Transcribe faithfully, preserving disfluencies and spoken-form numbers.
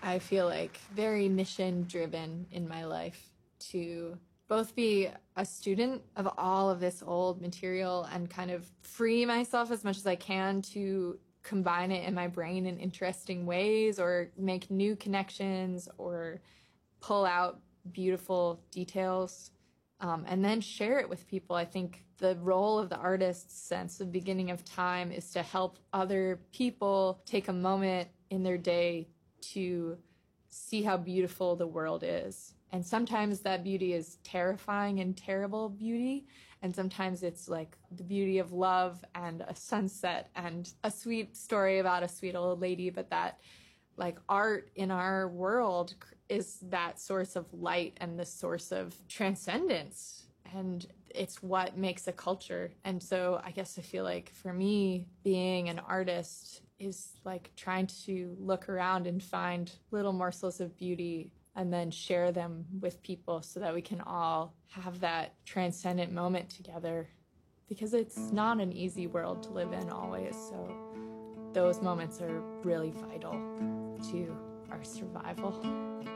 I feel like very mission driven in my life to both be a student of all of this old material and kind of free myself as much as I can to combine it in my brain in interesting ways or make new connections or pull out beautiful details, um, and then share it with people. I think the role of the artist since the beginning of time is to help other people take a moment in their day to see how beautiful the world is. And sometimes that beauty is terrifying and terrible beauty. And sometimes it's like the beauty of love and a sunset and a sweet story about a sweet old lady. But that like art in our world is that source of light and the source of transcendence. And it's what makes a culture. And so I guess I feel like for me, being an artist is like trying to look around and find little morsels of beauty and then share them with people so that we can all have that transcendent moment together, because it's not an easy world to live in always. So those moments are really vital to our survival.